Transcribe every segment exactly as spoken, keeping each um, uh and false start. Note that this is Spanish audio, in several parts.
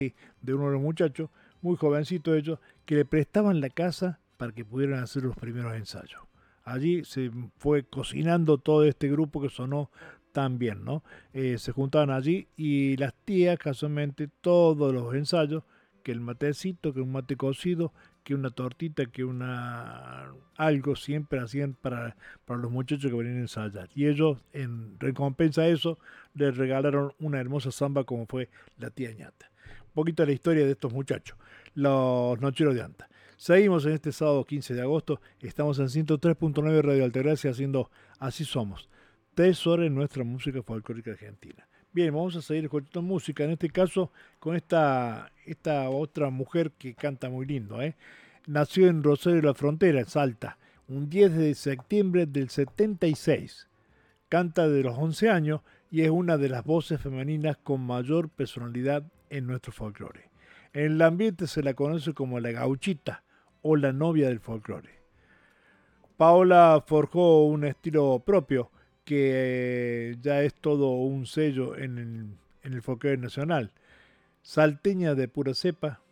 de uno de los muchachos, muy jovencito ellos, que le prestaban la casa para que pudieran hacer los primeros ensayos. Allí se fue cocinando todo este grupo que sonó tan bien, ¿no? Eh, se juntaban allí y las tías, casualmente, todos los ensayos, que el matecito, que un mate cocido, que una tortita, que una algo siempre hacían para, para los muchachos que venían a ensayar. Y ellos, en recompensa a eso, les regalaron una hermosa samba como fue la tía ñata. Un poquito de la historia de estos muchachos, los Nocheros de Anta. Seguimos en este sábado quince de agosto, estamos en ciento tres punto nueve Radio Altagracia haciendo Así Somos, tres horas en nuestra música folclórica argentina. Bien, vamos a seguir escuchando música, en este caso con esta, esta otra mujer que canta muy lindo. ¿eh? Nació en Rosario de la Frontera, en Salta, un diez de septiembre del setenta y seis. Canta de los once años y es una de las voces femeninas con mayor personalidad en nuestro folclore. En el ambiente se la conoce como la gauchita o la novia del folclore. Paola forjó un estilo propio que ya es todo un sello en el, en el folclore nacional. Salteña de pura cepa,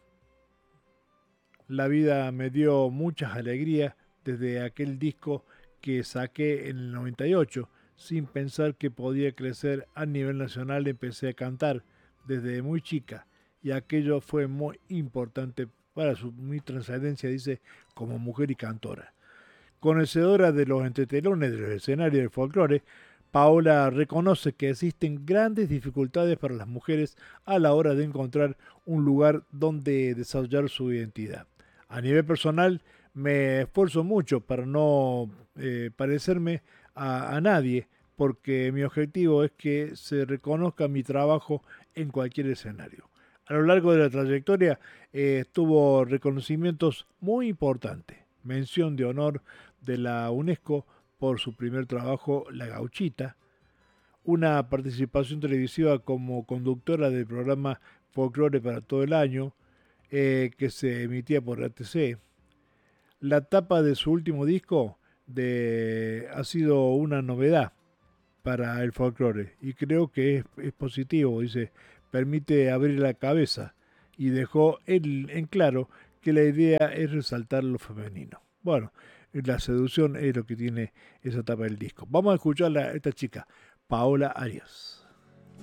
la vida me dio muchas alegrías desde aquel disco que saqué en el noventa y ocho. Sin pensar que podía crecer a nivel nacional, empecé a cantar desde muy chica y aquello fue muy importante para su, mi trascendencia, dice, como mujer y cantora. Conocedora de los entretelones de los escenarios del folclore, Paola reconoce que existen grandes dificultades para las mujeres a la hora de encontrar un lugar donde desarrollar su identidad. A nivel personal, me esfuerzo mucho para no eh, parecerme a, a nadie, porque mi objetivo es que se reconozca mi trabajo en cualquier escenario. A lo largo de la trayectoria eh, tuvo reconocimientos muy importantes. Mención de honor de la UNESCO por su primer trabajo, La Gauchita, una participación televisiva como conductora del programa Folklore para todo el año, eh, que se emitía por R T C. La tapa de su último disco de, ha sido una novedad para el folclore y creo que es, es positivo, dice, permite abrir la cabeza y dejó en, en claro que la idea es resaltar lo femenino. Bueno, la seducción es lo que tiene esa etapa del disco. Vamos a escuchar a esta chica, Paola Arias.